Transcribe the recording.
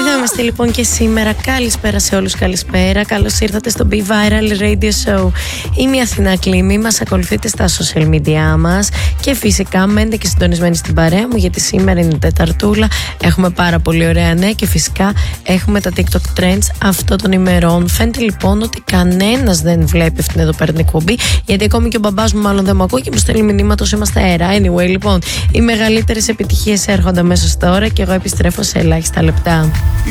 Εδώ είμαστε λοιπόν και σήμερα. Καλησπέρα σε όλους, καλησπέρα. Καλώς ήρθατε στο Be Viral Radio Show. Είμαι η Αθηνά Κλήμη. Μας ακολουθείτε στα social media μας. Και φυσικά μένετε και συντονισμένοι στην παρέα μου, γιατί σήμερα είναι Τεταρτούλα. Έχουμε πάρα πολύ ωραία νέα και φυσικά έχουμε τα TikTok Trends αυτών των ημερών. Φαίνεται λοιπόν ότι κανένας δεν βλέπει αυτήν εδώ πέρα την εκπομπή, γιατί ακόμη και ο μπαμπάς μου μάλλον δεν μου ακούει και μου στέλνει μηνύματα όσο είμαστε αέρα. Anyway, λοιπόν, οι μεγαλύτερες επιτυχίες έρχονται αμέσως τώρα και εγώ επιστρέφω σε ελάχιστα λεπτά.